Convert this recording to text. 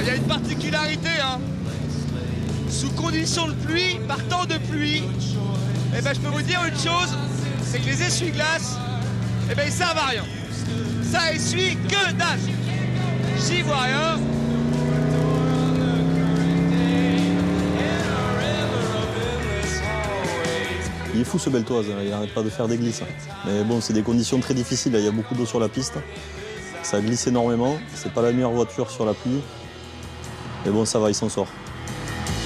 il y a une particularité, hein. Sous conditions de pluie, par temps de pluie, eh ben, je peux vous dire une chose, c'est que les essuie-glaces, eh ben, ils servent à rien. Ça essuie que dalle. J'y vois rien. Il est fou ce Beltoise, il n'arrête pas de faire des glisses. Mais bon, c'est des conditions très difficiles, il y a beaucoup d'eau sur la piste. Ça glisse énormément, c'est pas la meilleure voiture sur la pluie. Mais bon, ça va, il s'en sort.